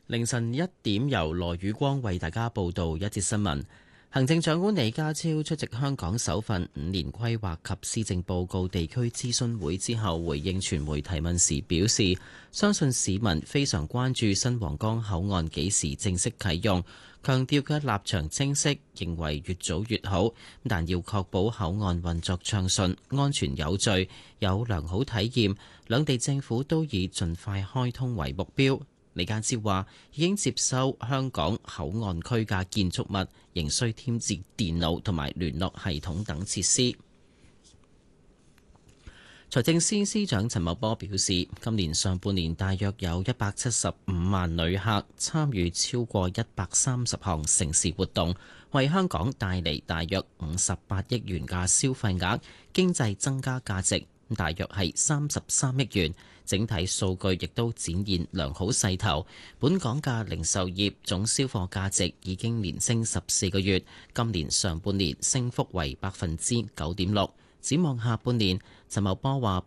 凌晨1點，由羅宇光為大家報道一節新聞。行政長官李家超出席香港首份5年規劃及施政報告地區諮詢會之後，回應傳媒提問時表示，相信市民非常關注新皇崗口岸幾時正式啟用，強調嘅立場清晰，認為越早越好，但要確保口岸運作暢順、安全有序、有良好體驗，兩地政府都以盡快開通為目標。李家超話已經接收香港口岸區嘅建築物，仍需添置電腦同埋聯絡系統等設施。財政司司長陳茂波表示，今年上半年大約有175萬旅客參與超過130項盛事活動，為香港帶嚟大約58億元嘅消費額，經濟增加價值大約係33億元。整體數據亦都展現良好勢頭，本港嘅零售業總銷貨價值已經連升14個月，今年上半年升幅為9.6%。展望下半年，陳茂波話